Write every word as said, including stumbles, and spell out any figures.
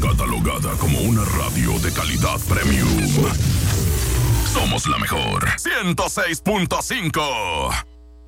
Catalogada como una radio de calidad premium. Somos la mejor. ciento seis punto cinco.